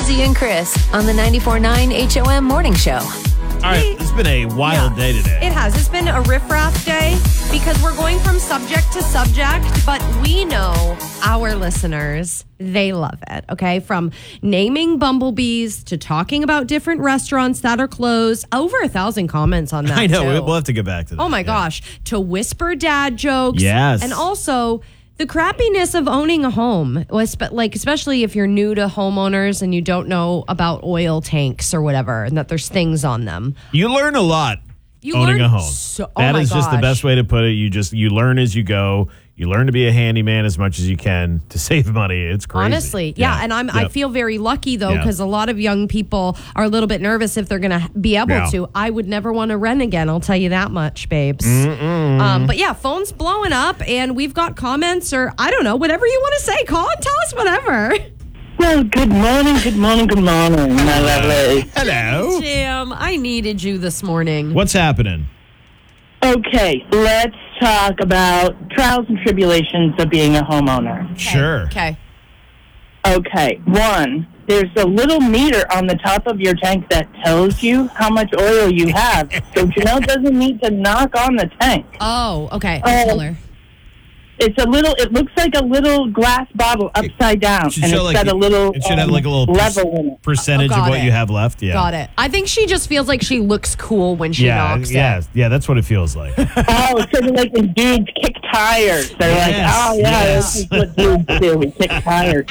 Lizzie and Chris on the 94.9 HOM Morning Show. All right, it's been a wild day today. It has. It's been a riffraff day because we're going from subject to subject, but we know our listeners, they love it, okay? From naming bumblebees to talking about different restaurants that are closed. Over 1,000 comments on that, I know. too. We'll have to get back to that. Oh, my gosh. To whisper dad jokes. Yes. And also the crappiness of owning a home, like especially if you're new to homeowners and you don't know about oil tanks or whatever, and that there's things on them. You learn a lot owning a home. That is just the best way to put it. You learn as you go. You learn to be a handyman as much as you can to save money. It's crazy. Honestly, yeah. And I feel very lucky, though, because a lot of young people are a little bit nervous if they're going to be able to. I would never want to rent again. I'll tell you that much, babes. But yeah, phone's blowing up, and we've got comments or, I don't know, whatever you want to say. Call and tell us whatever. Well, good morning, my lovely. Hello. Jim, I needed you this morning. What's happening? Okay, let's talk about trials and tribulations of being a homeowner. Sure. Okay, one, there's a little meter on the top of your tank that tells you how much oil you have. So Janelle doesn't need to knock on the tank. Oh, okay. I'll tell her. It looks like a little glass bottle upside down. And it's got a little it should have like a little level in it. percentage of what you have left. Yeah. Got it. I think she just feels like she looks cool when she knocks it. Yeah, that's what it feels like. Oh, it's sort of like when dudes kick tires. They're this is what dudes do. We kick tires.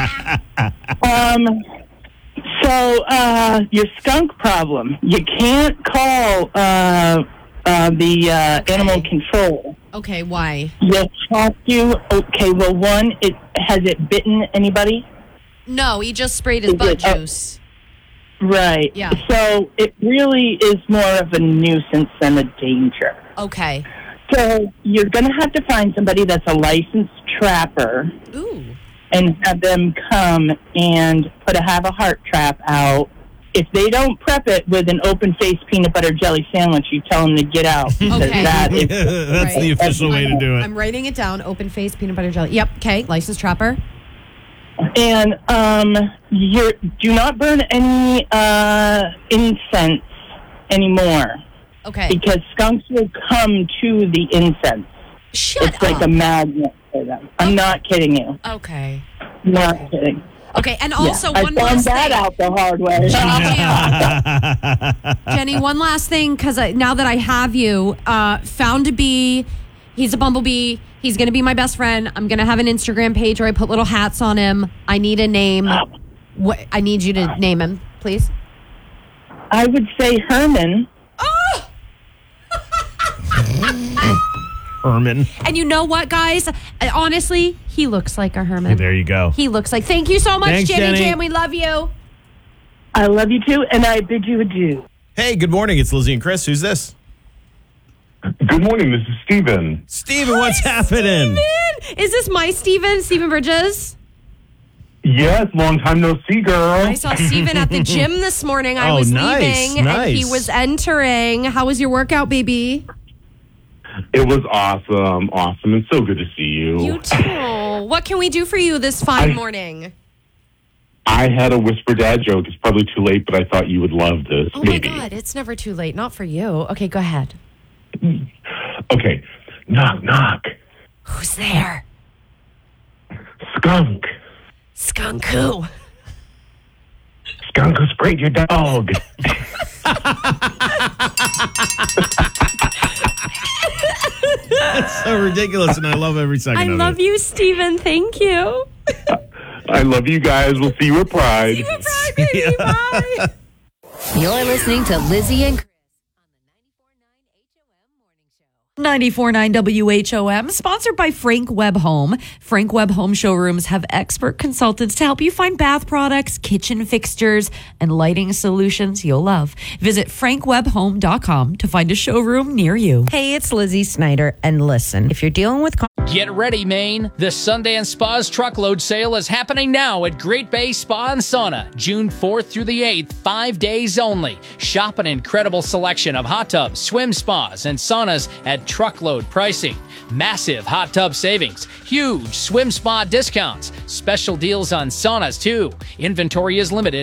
So your skunk problem. You can't call the animal control. Okay, why? You have to. Okay, well, one, has it bitten anybody? No, he just sprayed his butt juice. Right. Yeah. So it really is more of a nuisance than a danger. Okay. So you're going to have to find somebody that's a licensed trapper. Ooh. And have them come and have a heart trap out. If they don't prep it with an open-faced peanut butter jelly sandwich, you tell them to get out. Okay. That's the official way to do it. I'm writing it down. Open-faced peanut butter jelly. Yep. Okay. Licensed trapper. And do not burn any incense anymore. Okay. Because skunks will come to the incense. It's like a magnet for them. I'm not kidding you. Okay. Not kidding. Okay, and also one I last found that thing. out the hard way. Jenny, one last thing, because now that I have you, found a bee. He's a bumblebee. He's going to be my best friend. I'm going to have an Instagram page where I put little hats on him. I need a name. I need you to name him, please. I would say Herman. Oh! Herman. And you know what, guys? Honestly, he looks like a Herman. Hey, there you go. He looks like. Thank you so much, Thanks, Jenny Jenny. Jam. We love you. I love you too, and I bid you adieu. Hey, good morning. It's Lizzie and Chris. Who's this? Good morning. This is Steven. Steven, what's happening? Steven! Is this my Steven Bridges? Yes, long time no see, girl. I saw Steven at the gym this morning. I was leaving, and he was entering. How was your workout, baby? It was awesome, and so good to see you. You too. What can we do for you this fine morning? I had a whisper dad joke. It's probably too late, but I thought you would love this. Oh, maybe. my God. It's never too late. Not for you. Okay, go ahead. Okay. Knock, knock. Who's there? Skunk. Skunk who? Skunk who sprayed your dog. That's so ridiculous, and I love every second of it. I love you, Steven. Thank you. I love you guys. We'll see you at Pride. See you at Pride, baby. Bye. You're listening to Lizzie and Chris on the 94.9 HOM Morning Show. 94.9 WHOM, sponsored by Frank Webb Home. Frank Webb Home showrooms have expert consultants to help you find bath products, kitchen fixtures, and lighting solutions you'll love. Visit frankwebbhome.com to find a showroom near you. Hey, it's Lizzie Snyder. And listen, if you're dealing with... Get ready, Maine. The Sundance Spa's truckload sale is happening now at Great Bay Spa and Sauna, June 4th through the 8th, 5 days only. Shop an incredible selection of hot tubs, swim spas, and saunas at truckload pricing. Massive hot tub savings, huge swim spa discounts, special deals on saunas too. Inventory is limited.